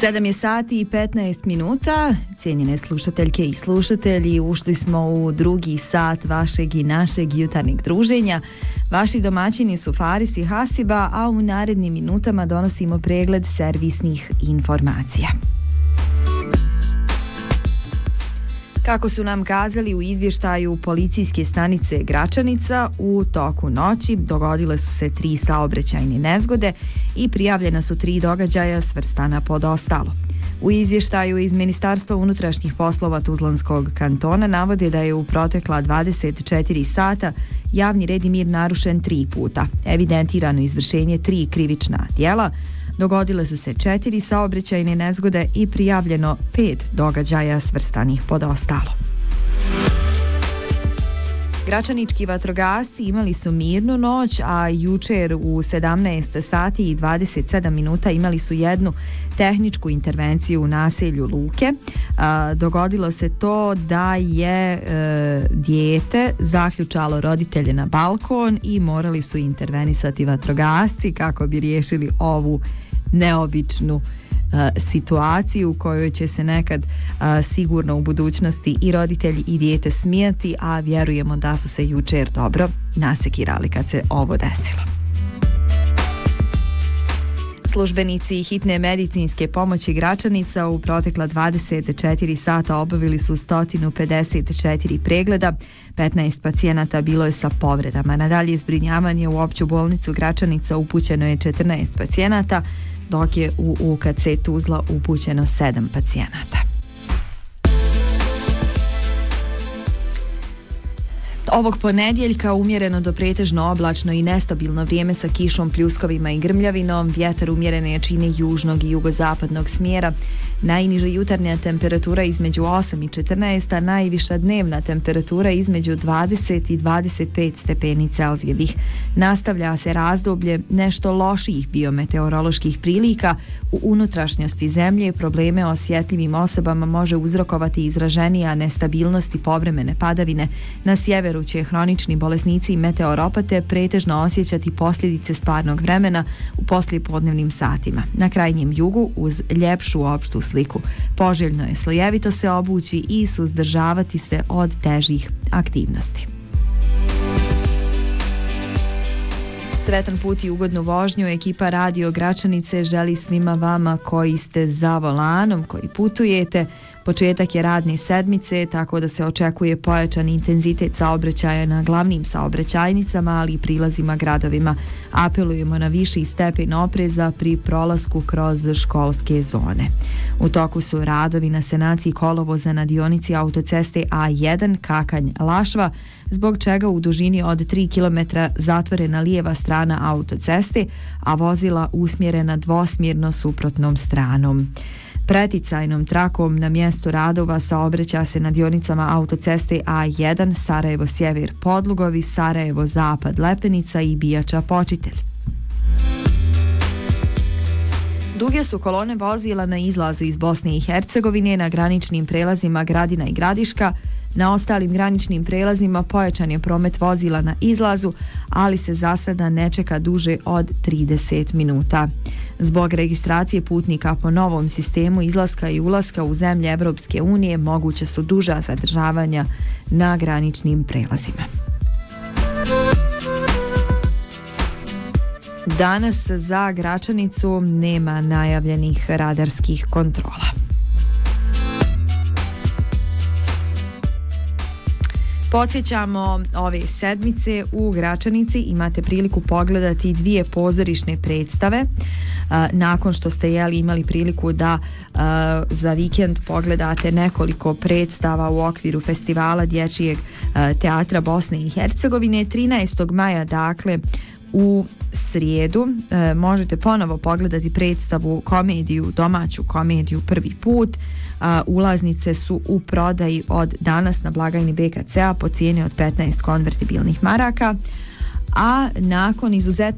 7 je sati i 15 minuta, cijenjene slušateljke i slušatelji, ušli smo u drugi sat vašeg i našeg jutarnjeg druženja. Vaši domaćini su Faris i Hasiba, a u narednim minutama donosimo pregled servisnih informacija. Kako su nam kazali u izvještaju policijske stanice Gračanica, u toku noći dogodile su se 3 saobraćajne nezgode i prijavljena su 3 događaja svrstana pod ostalo. U izvještaju iz Ministarstva unutrašnjih poslova Tuzlanskog kantona navode da je u protekla 24 sata javni red i mir narušen 3 puta. Evidentirano izvršenje 3 krivična djela, dogodile su se 4 saobraćajne nezgode i prijavljeno 5 događaja svrstanih pod ostalo. Gračanički vatrogasci imali su mirnu noć, a jučer u 17 sati i 27 minuta imali su jednu tehničku intervenciju u naselju Luke. Dogodilo se to da je dijete zaključalo roditelje na balkon i morali su intervenisati vatrogasci kako bi riješili ovu neobičnu situaciju u kojoj će se nekad sigurno u budućnosti i roditelji i dijete smijati, a vjerujemo da su se jučer dobro nasekirali kad se ovo desilo. Službenici hitne medicinske pomoći Gračanica u protekla 24 sata obavili su 154 pregleda, 15 pacijenata bilo je sa povredama. Na dalje zbrinjavanje u opću bolnicu Gračanica upućeno je 14 pacijenata, dok je u UKC Tuzla upućeno 7 pacijenata. Ovog ponedjeljka umjereno do pretežno oblačno i nestabilno vrijeme sa kišom, pljuskovima i grmljavinom, vjetar umjerene jačine južnog i jugozapadnog smjera, najniža jutarnja temperatura između 8 i 14, a najviša dnevna temperatura između 20 i 25 stepeni Celzijevih. Nastavlja se razdoblje nešto lošijih biometeoroloških prilika. U unutrašnjosti zemlje probleme osjetljivim osobama može uzrokovati izraženija nestabilnost i povremene padavine. Na sjeveru će hronični bolesnici i meteoropate pretežno osjećati posljedice sparnog vremena u poslijepodnevnim satima. Na krajnjem jugu uz ljepšu opštu sliku. Poželjno je slojevito se obući i suzdržavati se od težih aktivnosti. Sretan put i ugodnu vožnju. Ekipa Radio Gračanice želi svima vama koji ste za volanom, koji putujete. Početak je radne sedmice, tako da se očekuje pojačan intenzitet saobraćaja na glavnim saobraćajnicama, ali i prilazima gradovima. Apelujemo na viši stepen opreza pri prolasku kroz školske zone. U toku su radovi na sanaciji kolovoza na dionici autoceste A1 Kakanj-Lašva, zbog čega u dužini od 3 km zatvorena lijeva strana autoceste, a vozila usmjerena dvosmjerno suprotnom stranom. Preticajnom trakom na mjestu radova saobraća se na dionicama autoceste A1 Sarajevo-Sjever Podlugovi, Sarajevo-Zapad Lepenica i Bijača Počitelj. Duge su kolone vozila na izlazu iz Bosne i Hercegovine na graničnim prelazima Gradina i Gradiška. Na ostalim graničnim prelazima pojačan je promet vozila na izlazu, ali se za sada ne čeka duže od 30 minuta. Zbog registracije putnika po novom sistemu izlaska i ulaska u zemlje Evropske unije moguće su duža zadržavanja na graničnim prelazima. Danas za Gračanicu nema najavljenih radarskih kontrola. Podsjećamo, ove sedmice u Gračanici imate priliku pogledati 2 pozorišne predstave. Nakon što ste imali priliku da za vikend pogledate nekoliko predstava u okviru festivala Dječjeg teatra Bosne i Hercegovine, 13. maja, dakle, u srijedu možete ponovo pogledati predstavu domaću komediju Prvi put. Ulaznice su u prodaji od danas na blagajni BKC-a po cijeni od 15 konvertibilnih maraka, a nakon izuzetno